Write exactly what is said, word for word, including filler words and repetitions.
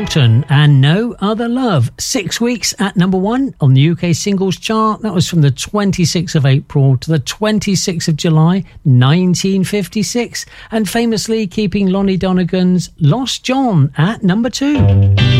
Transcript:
Hamilton and No Other Love. Six weeks at number one on the U K singles chart. That was from the twenty-sixth of April to the twenty-sixth of July, nineteen fifty-six. And famously keeping Lonnie Donegan's Lost John at number two.